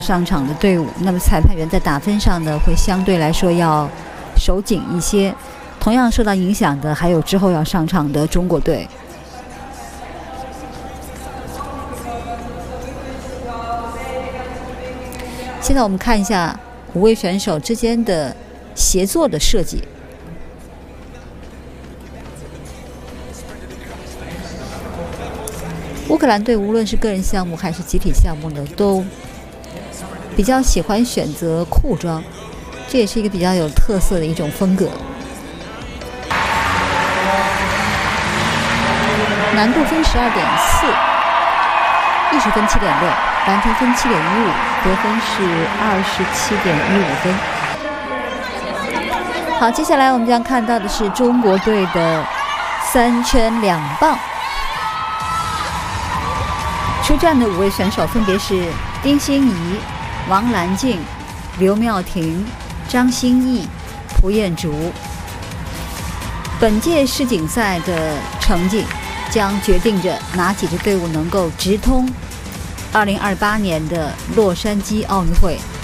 上场的队伍，那么裁判员在打分上呢，会相对来说要手紧一些。同样受到影响的还有之后要上场的中国队。现在我们看一下5位选手之间的协作的设计。乌克兰队无论是个人项目还是集体项目呢，都比较喜欢选择裤装，这也是一个比较有特色的一种风格。难度分12.4，20分7.6，完成分7.15，得分是27.15分。好，接下来我们将看到的是中国队的3圈2棒。出战的5位选手分别是丁欣怡、王兰静、刘妙婷、张歆艺、蒲彦竹。本届世锦赛的成绩将决定着哪几支队伍能够直通2028年的洛杉矶奥运会。